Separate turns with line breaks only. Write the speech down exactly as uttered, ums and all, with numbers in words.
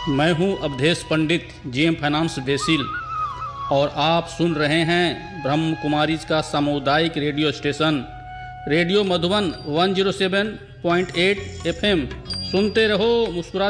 मैं हूं अवधेश पंडित, GM finance BECIL, और आप सुन रहे हैं ब्रह्म कुमारी का सामुदायिक रेडियो स्टेशन रेडियो मधुबन एक सौ सात पॉइंट आठ एफएम। सुनते रहो, मुस्कुराते